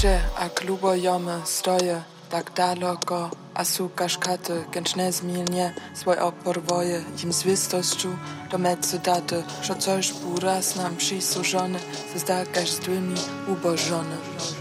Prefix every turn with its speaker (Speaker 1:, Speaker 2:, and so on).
Speaker 1: Gdzie, ak lubojomy stoję tak daleko, a sukasz katy, gęcz nezmilnie swój opor woje im zwistościu do medzy daty, że coś był raz nam przysłużony, ze zdakaś z dłymi ubożony.